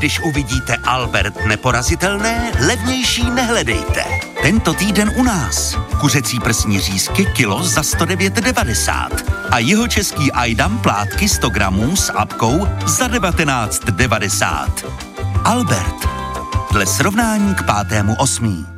Když uvidíte Albert neporazitelné, levnější nehledejte. Tento týden u nás. Kuřecí prsní řízky kilo za 109,90 a jihočeský Ajdam plátky 100 gramů s apkou za 19,90. Albert. Dle srovnání k 5.8.